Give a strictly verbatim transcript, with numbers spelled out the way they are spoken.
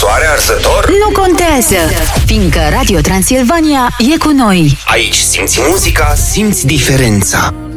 Soare arzător? Nu contează, fiindcă Radio Transilvania e cu noi. Aici simți muzica, simți diferența.